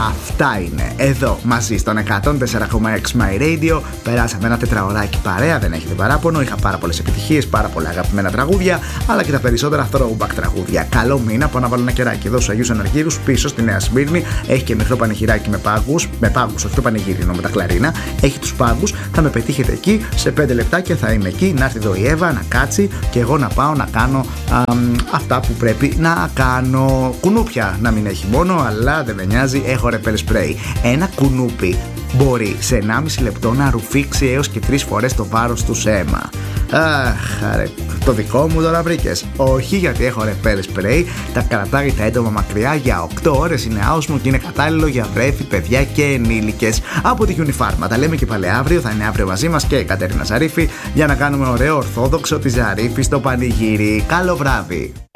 Αυτά είναι εδώ μαζί στον 104,6 My Radio. Περάσαμε ένα τετραωράκι παρέα, δεν έχετε παράπονο. Είχα πάρα πολλές επιτυχίες, πάρα πολλά αγαπημένα τραγούδια, αλλά και τα περισσότερα throwback τραγούδια. Καλό μήνα, πάω να βάλω ένα κεράκι εδώ στους Αγίους Αναργύρους, πίσω στη Νέα Σμύρνη. Έχει και μικρό πανηγυράκι με πάγους, όχι το πανηγύρι, με τα κλαρίνα. Έχει τους πάγους, θα με πετύχετε εκεί. Σε 5 λεπτάκια θα είμαι εκεί. Να έρθει εδώ η Εύα να κάτσει και εγώ να πάω να κάνω αυτά που πρέπει να κάνω. Κουνούπια να μην έχει μόνο, αλλά δεν με νοιάζει, έχω ρεπέλ σπρέι. Ένα κουνούπι μπορεί σε 1,5 λεπτό να ρουφήξει έως και 3 φορές το βάρος του σε αίμα. Αχ, ρε, το δικό μου τώρα βρήκες. Όχι, γιατί έχω ρεπέλ σπρέι, τα κρατάει τα έντομα μακριά για 8 ώρες, είναι άοσμο και είναι κατάλληλο για βρέφη, παιδιά και ενήλικες. Από τη Unifarma. Τα λέμε και πάλι αύριο, θα είναι αύριο μαζί μας και η Κατερίνα Ζαρίφη για να κάνουμε ωραίο ορθόδοξο τη Ζαρίφη στο πανηγύρι. Καλό βράδυ.